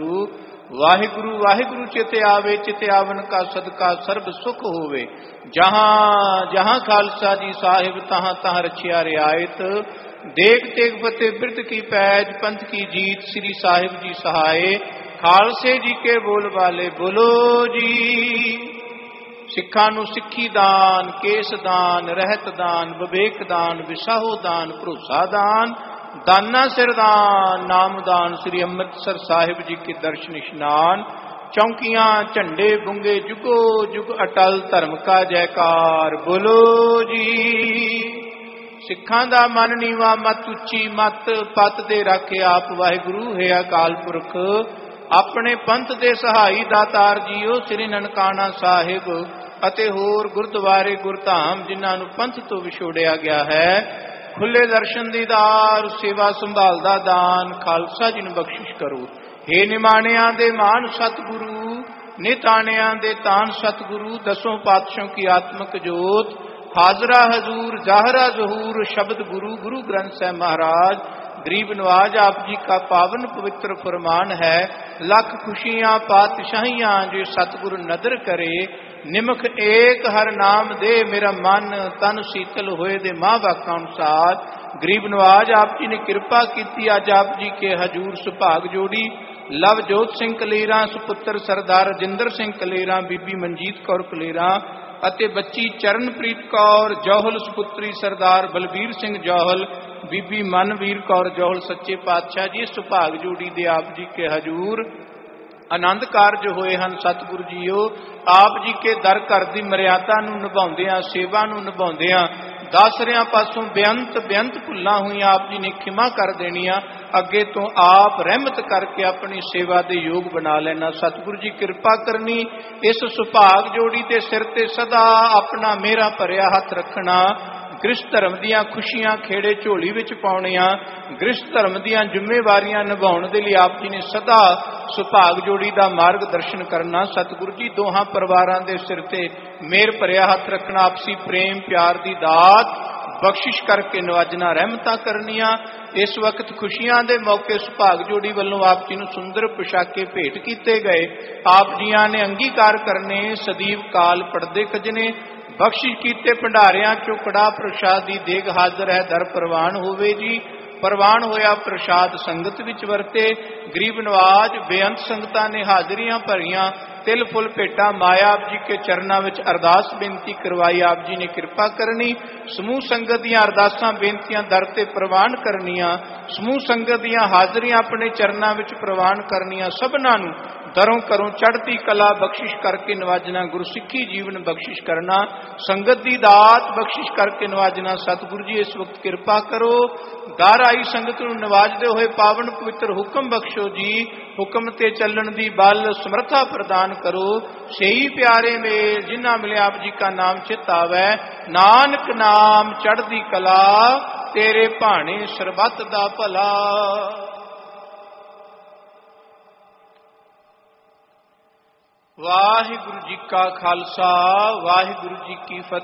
गुरु। वाहिगुरु वाहिगुरु चित आवे, चित आवन का सदका सर्ब सुख होवे। जहां जहां खालसा जी साहिब तहां तहां रखिया रियायत। देख तेग फतेह बिरद की पैज, पंथ की जीत श्री साहिब जी सहाय। खालसे जी के बोल वाले बोलो जी। सिखां नूं सिक्खी दान, केस दान, रहत दान, विवेक दान, विसाहो दान, भरोसा दान, दाना सिरदान, नामदान श्री अमृतसर साहिब जी के दर्शन स्नान। चौकियां झंडे बुंगे जुगो जुग अटल धर्म का जयकार बोलो जी। सिखां दा मन नीवा मत उच्ची मत, पत दे रखे आप वाहिगुरु है अकाल पुरख। अपने पंथ दे सहाई दातार जीओ श्री ननकाना साहिब ਅਤੇ ਹੋਰ ਗੁਰਦੁਆਰੇ ਗੁਰਧਾਮ जिन्हां नूं पंथ तो विछोड़िया गया है। खुले दर्शन दीदार, सेवा संभाल दा दान खालसा जी नूं बख्शिश करो। हे निमाणियां दे मान सतगुरु, निताणियां दे तान सतगुरु। दसों पातशाहों की आत्मक जोत, हाजरा हजूर जाहरा जहूर, शब्द गुरु गुरु ग्रंथ साहिब महाराज। गरीब नवाज आप जी का पावन पवित्र फरमान है। लख खुशियां पातशाहियां जो सतगुरु नदर करे। निमख एक हर नाम दे, मेरा मन तन शीतल होए दे मां वाका अनुसार। गरीब नवाज आप जी ने कृपा की, अज आप जी के हजूर सुभाग जोड़ी। लवजोत सिंह कलेरा सुपुत्र सरदार रजिंदर सिंह कलेरा, बीबी मनजीत कौर कलेरा ਅਤੇ ਬੱਚੀ ਚਰਨਪ੍ਰੀਤ ਕੌਰ ਜੌਹਲ, ਸੁਪੁੱਤਰੀ ਸਰਦਾਰ ਬਲਬੀਰ ਸਿੰਘ ਜੌਹਲ, बीबी मनवीर कौर जौहल। सच्चे पातशाह जी सुभाग जोड़ी दे आप जी के हजूर आनंद कारज होए हैं। सतगुरु जीओ आप जी के दर घर की मर्यादा नूं निभाउंदियां, सेवा नूं निभाउंदियां दासरियां पासों बेअंत बेअंत भुल्लां होईयां आप जी ने खिमा कर देनियां। अगे तो आप रहमत करके अपनी सेवा दे योग बना लेना। सतगुरु जी कृपा करनी। इस सुभाग जोड़ी दे सिर ते सदा अपना मेरा भरिया हथ रखना। गृहस्थ धर्म दियां खुशियां खेड़े झोली विच पाउणियां, गृहस्थ धर्म दियां जिम्मेवारियां निभाउण दे लई आप जी ने सदा सुभाग जोड़ी दा मार्ग दर्शन करना। सतगुरु जी दोहां परिवारां दे सिर ते मेहर भरिया हथ रखना। आपसी प्रेम प्यार दी दात बख्शिश करके नवाजना, रहमतां करनियां। इस वक्त खुशियां दे मौके सुभाग जोड़ी वल्लों आप जी नूं सुंदर पोशाके भेंट कीते गए। आप जियां ने अंगीकार करने। सदीव काल पड़दे खजने बख्शिश कीते भंडारियां चों कड़ा प्रसाद दी देग हाजर है। दर प्रवान होवे जी। प्रवान होया प्रसाद संगत विच वरते। गरीब नवाज बेअंत संगतां ने हाजरियां भरियां। तिल फुल भेटा माया आप जी के चरणों में अरदास बेनती करवाई। आप जी ने कृपा करनी। समूह संगत दियां अरदासां बेनतियां दर ते प्रवान करनियां। समूह संगत दियां हाजरियां अपने चरणों में प्रवान करनियां। सबनां नूं दरों घरों चढ़ती कला बख्शिश करके नवाजना। गुरसिੱਖੀ जीवन बख्शिश करना। संगत दी दात बख्शिश करके नवाजना। सतगुरु जी इस वक्त कृपा करो। दर आई संगत नूं नवाजदे होए पावन पवित्र हुक्म बख्शो जी। हुक्म ते चलण दी बल समर्था प्रदान करो। सही प्यारे मेल जिन्हां मिले आप जी का नाम चित आवे। नानक नाम चढ़दी कला, तेरे भाणे सरबत दा भला। वाहिगुरु जी का खालसा, वाहिगुरु जी की फतेह।